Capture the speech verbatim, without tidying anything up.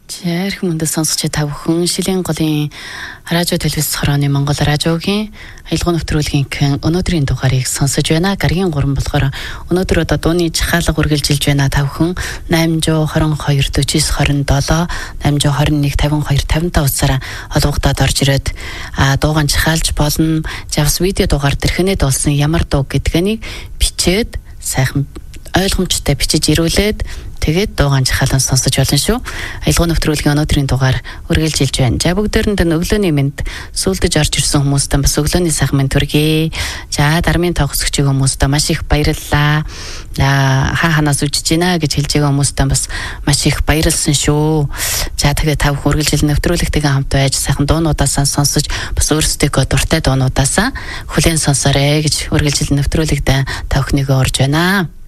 Жаарх мөндөд сонсогч та бүхэн Шилийн голын радио телевиз хорооны Монгол радиогийн аялал нэвтрүүлгийн өнөөдрийн дугаарыг сонсож байна. Гаргийн гурван болохоор өнөөдөр одоо дууны жахаалга үргэлжилж байна. Та бүхэн найман двадцать хоёр дөрвис двадцать семь найман двадцать один пятьдесят два пятьдесят пять утсаараа холбогдоод орж ирээд дуугаан жахаалж болно. Javs видео дугаар тэрхэнэд болсон ямар дуу гэдгийг бичээд сайхан ойлгомжтой бичиж ирүүлээд тэгээд дуугаан жахаалан сонсож болно шүү. Аялал нэвтрүүлгийн өнөөдрийн дугаар үргэлжилж байна. За бүгдээрэнд нь өглөөний мэнд сүлдэж орж ирсэн хүмүүстээ бас өглөөний сайхан мэнд хүргэе. За дармын тоогсогч хүмүүстээ маш их баярлалаа. Хаа ханаас үжиж гинэ гэж хэлж байгаа хүмүүстээ бас маш их баярлсан шүү. За тэгээд та бүхэн үргэлжил нэвтрүүлэгтэйгээ хамт байж сайхан дуунуудаасаа сонсож бас өөрсдөө дуртай дуунуудаасаа хүлээн сонсоорой гэж үргэлжил нэвтрүүлэгтээ та бүхнийгөө урьж байна.